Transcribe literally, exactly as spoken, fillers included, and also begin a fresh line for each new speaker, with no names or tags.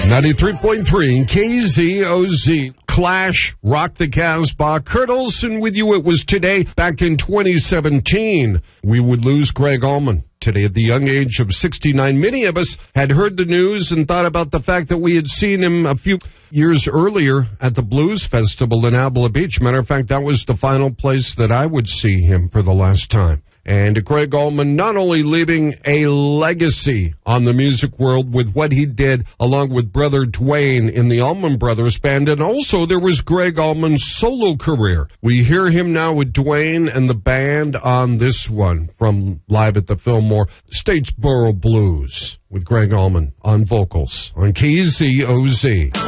ninety-three point three K Z O Z. Clash, Rock the Casbah. Kurt Olsen with you. It was today, back in twenty seventeen, we would lose Gregg Allman. Today, at the young age of sixty-nine, many of us had heard the news and thought about the fact that we had seen him a few years earlier at the Blues Festival in Abla Beach. Matter of fact, that was the final place that I would see him for the last time. And Gregg Allman not only leaving a legacy on the music world with what he did along with brother Duane in the Allman Brothers Band, and also there was Gregg Allman's solo career. We hear him now with Duane and the band on this one from Live at the Fillmore, Statesboro Blues with Gregg Allman on vocals on K Z O Z.